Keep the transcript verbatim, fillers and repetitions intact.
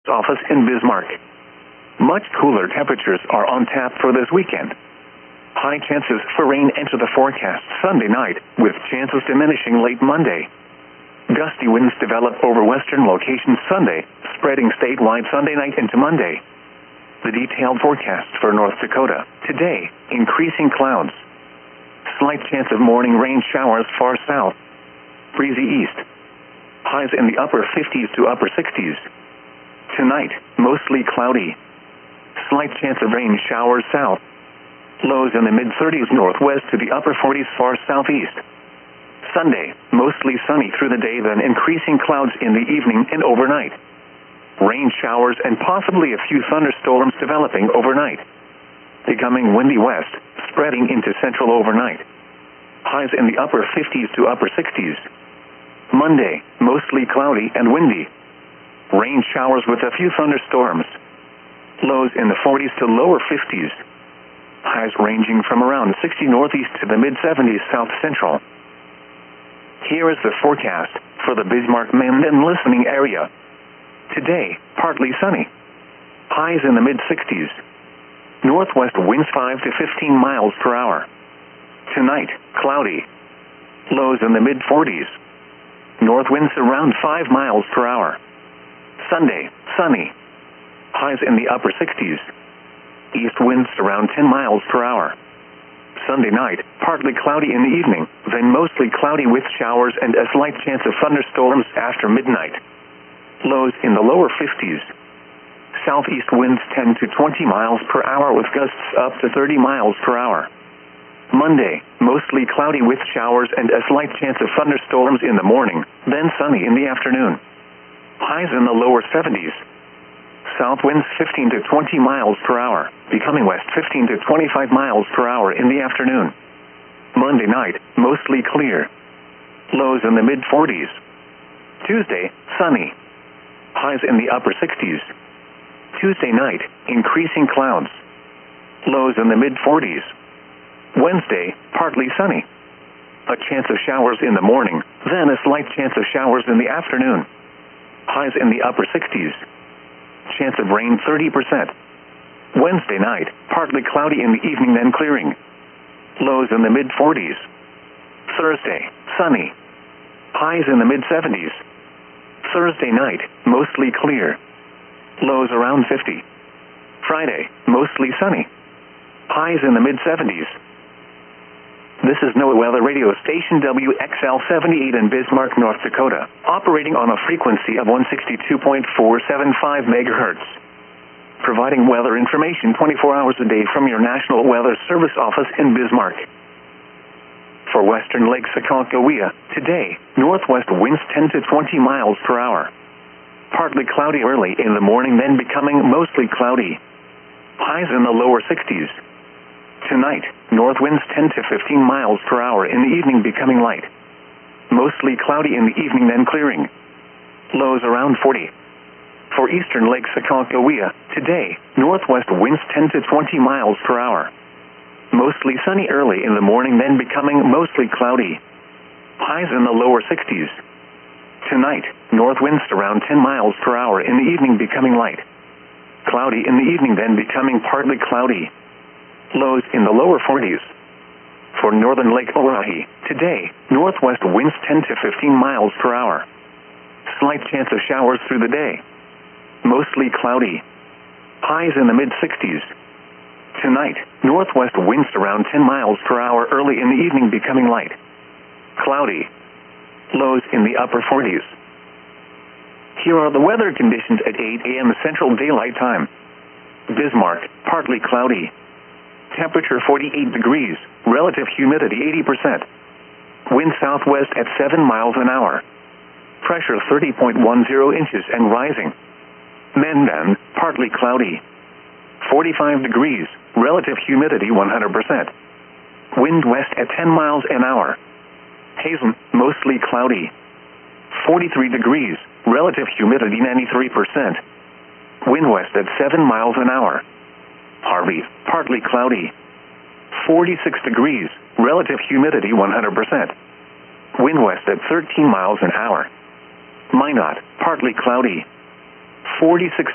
office in Bismarck. Much cooler temperatures are on tap for this weekend. High chances for rain enter the forecast Sunday night, with chances diminishing late Monday. Gusty winds develop over western locations Sunday, spreading statewide Sunday night into Monday. The detailed forecast for North Dakota. Today, increasing clouds. Slight chance of morning rain showers far south. Breezy east. Highs in the upper fifties to upper sixties. Tonight, mostly cloudy. Slight chance of rain showers south. Lows in the mid-thirties northwest to the upper forties far southeast. Sunday, mostly sunny through the day, then increasing clouds in the evening and overnight. Rain showers and possibly a few thunderstorms developing overnight. Becoming windy west, spreading into central overnight. Highs in the upper fifties to upper sixties. Monday, mostly cloudy and windy. Rain showers with a few thunderstorms. Lows in the forties to lower fifties. Highs ranging from around sixty northeast to the mid-seventies south central. Here is the forecast for the Bismarck, Minden listening area. Today, partly sunny. Highs in the mid-sixties. Northwest winds five to fifteen miles per hour. Tonight, cloudy. Lows in the mid-forties. North winds around five miles per hour. Sunday, sunny. Highs in the upper sixties. East winds around ten miles per hour. Sunday night, partly cloudy in the evening, then mostly cloudy with showers and a slight chance of thunderstorms after midnight. Lows in the lower fifties. Southeast winds ten to twenty miles per hour with gusts up to thirty miles per hour. Monday, mostly cloudy with showers and a slight chance of thunderstorms in the morning, then sunny in the afternoon. Highs in the lower seventies. South winds fifteen to twenty miles per hour, becoming west fifteen to twenty-five miles per hour in the afternoon. Monday night, mostly clear. Lows in the mid-forties. Tuesday, sunny. Highs in the upper sixties. Tuesday night, increasing clouds. Lows in the mid-forties. Wednesday, partly sunny. A chance of showers in the morning, then a slight chance of showers in the afternoon. Highs in the upper sixties. Chance of rain thirty percent. Wednesday night, partly cloudy in the evening, then clearing. Lows in the mid-forties. Thursday, sunny. Highs in the mid-seventies. Thursday night, mostly clear. Lows around fifty. Friday, mostly sunny. Highs in the mid-seventies. This is NOAA Weather Radio Station W X L seventy-eight in Bismarck, North Dakota, operating on a frequency of one sixty-two point four seven five megahertz. Providing weather information twenty-four hours a day from your National Weather Service office in Bismarck. For western Lake Aconcagua, today, northwest winds ten to twenty miles per hour. Partly cloudy early in the morning, then becoming mostly cloudy. Highs in the lower sixties. Tonight, north winds ten to fifteen miles per hour in the evening, becoming light. Mostly cloudy in the evening, then clearing. Lows around forty. For eastern Lake Aconcagua, today, northwest winds ten to twenty miles per hour. Mostly sunny early in the morning, then becoming mostly cloudy. Highs in the lower sixties. Tonight, north winds around ten miles per hour in the evening, becoming light. Cloudy in the evening, then becoming partly cloudy. Lows in the lower forties. For northern Lake Oahe, today, northwest winds ten to fifteen miles per hour. Slight chance of showers through the day. Mostly cloudy. Highs in the mid-sixties. Tonight, northwest winds around ten miles per hour early in the evening, becoming light. Cloudy. Lows in the upper forties. Here are the weather conditions at eight a m Central Daylight Time. Bismarck, partly cloudy. Temperature forty-eight degrees, relative humidity eighty percent. Wind southwest at seven miles an hour. Pressure thirty point one zero inches and rising. Minden, partly cloudy. forty-five degrees, relative humidity one hundred percent. Wind west at ten miles an hour. Hazen, mostly cloudy. forty-three degrees, relative humidity ninety-three percent. Wind west at seven miles an hour. Harvey, partly cloudy. forty-six degrees, relative humidity one hundred percent. Wind west at thirteen miles an hour. Minot, partly cloudy. forty-six